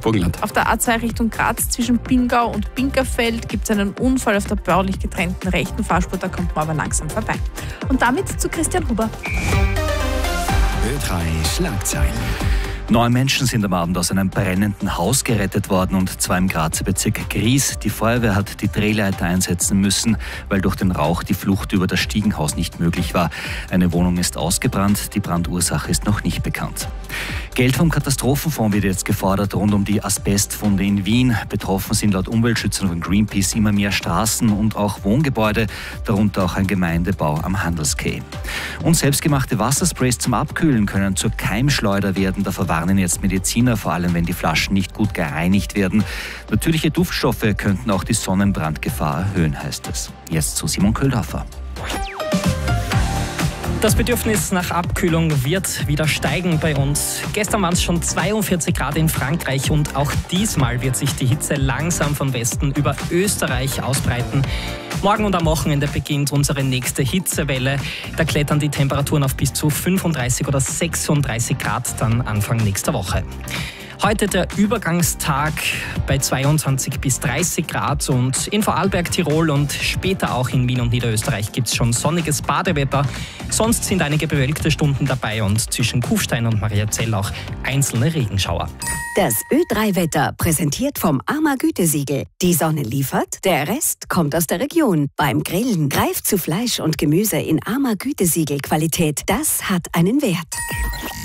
Burgenland. Auf der A2 Richtung Graz zwischen Pingau und Pinkerfeld gibt es einen Unfall auf der baulich getrennten rechten Fahrspur, da kommt man aber langsam vorbei. Und damit zu Christian Huber. Ö3 Schlagzeilen. 9 Menschen sind am Abend aus einem brennenden Haus gerettet worden und zwar im Grazer Bezirk Gries. Die Feuerwehr hat die Drehleiter einsetzen müssen, weil durch den Rauch die Flucht über das Stiegenhaus nicht möglich war. Eine Wohnung ist ausgebrannt, die Brandursache ist noch nicht bekannt. Geld vom Katastrophenfonds wird jetzt gefordert rund um die Asbestfunde in Wien. Betroffen sind laut Umweltschützern von Greenpeace immer mehr Straßen und auch Wohngebäude, darunter auch ein Gemeindebau am Handelskay. Und selbstgemachte Wassersprays zum Abkühlen können zur Keimschleuder werden. Da warnen jetzt Mediziner, vor allem wenn die Flaschen nicht gut gereinigt werden. Natürliche Duftstoffe könnten auch die Sonnenbrandgefahr erhöhen, heißt es. Jetzt zu Simon Köhldorfer. Das Bedürfnis nach Abkühlung wird wieder steigen bei uns. Gestern waren es schon 42 Grad in Frankreich und auch diesmal wird sich die Hitze langsam von Westen über Österreich ausbreiten. Morgen und am Wochenende beginnt unsere nächste Hitzewelle. Da klettern die Temperaturen auf bis zu 35 oder 36 Grad dann Anfang nächster Woche. Heute der Übergangstag bei 22 bis 30 Grad und in Vorarlberg, Tirol und später auch in Wien und Niederösterreich gibt es schon sonniges Badewetter. Sonst sind einige bewölkte Stunden dabei und zwischen Kufstein und Mariazell auch einzelne Regenschauer. Das Ö3-Wetter präsentiert vom AMA Gütesiegel. Die Sonne liefert, der Rest kommt aus der Region. Beim Grillen greift zu Fleisch und Gemüse in AMA Gütesiegel Qualität. Das hat einen Wert.